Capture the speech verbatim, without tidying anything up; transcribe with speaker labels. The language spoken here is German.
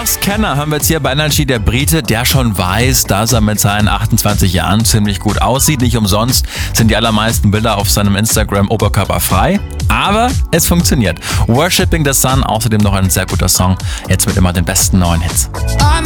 Speaker 1: Ross Kenner hören wir jetzt hier bei Energy, der Brite, der schon weiß, dass er mit seinen achtundzwanzig Jahren ziemlich gut aussieht. Nicht umsonst sind die allermeisten Bilder auf seinem Instagram oberkörperfrei. Aber es funktioniert. Worshipping the Sun, außerdem noch ein sehr guter Song. Jetzt mit immer den besten neuen Hits.